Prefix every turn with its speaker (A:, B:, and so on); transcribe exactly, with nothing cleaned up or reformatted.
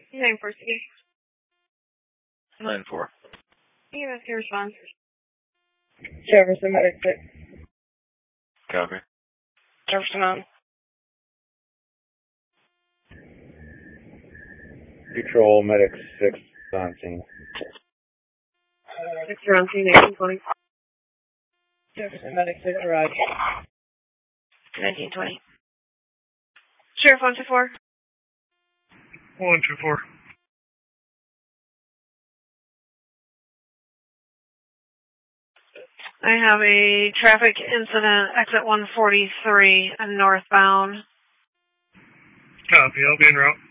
A: nine four city.
B: nine four.
A: E M S can respond.
C: Jefferson Medic six.
B: Copy.
A: Jefferson on.
D: Patrol Medic six on scene.
A: Six around scene, eighteen twenty.
C: Jefferson Medic six, garage.
A: nineteen twenty. Sheriff one two four.
E: one two four.
A: I have a traffic incident, exit one forty-three, and northbound.
E: Copy, I'll be en route.